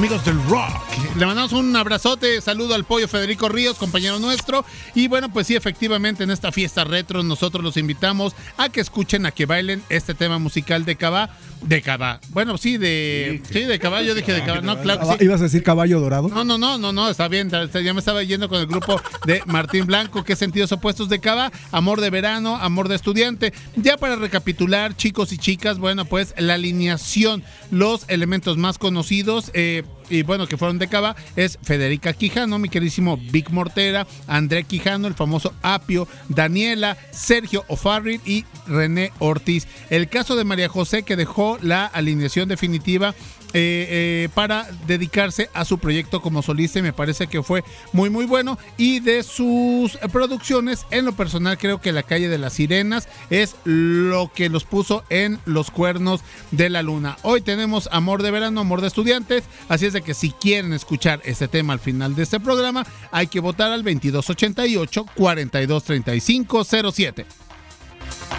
amigos del rock. Le mandamos un abrazote, saludo al Pollo Federico Ríos, compañero nuestro. Y bueno, pues sí, efectivamente, en esta fiesta retro nosotros los invitamos a que escuchen, a que bailen este tema musical de Cabá. De Cabá. Bueno, sí, de Cabá. Yo dije de Cabá. No, claro que sí. ¿Ibas a decir Caballo Dorado? No, está bien. Ya me estaba yendo con el grupo de Martín Blanco. ¿Qué sentidos opuestos de Cabá? Amor de verano, amor de estudiante. Ya para recapitular, chicos y chicas, bueno, pues la alineación, los elementos más conocidos, y bueno, que fueron de Cabá, es Federica Quijano, mi queridísimo Vic Mortera, André Quijano, el famoso Apio, Daniela, Sergio O'Farrill y René Ortiz. El caso de María José, que dejó la alineación definitiva para dedicarse a su proyecto como solista, y me parece que fue muy muy bueno. Y de sus producciones, en lo personal creo que La Calle de las Sirenas es lo que los puso en los cuernos de la luna. Hoy tenemos Amor de Verano, Amor de Estudiantes, así es de que si quieren escuchar este tema al final de este programa, hay que votar al 2288 423507.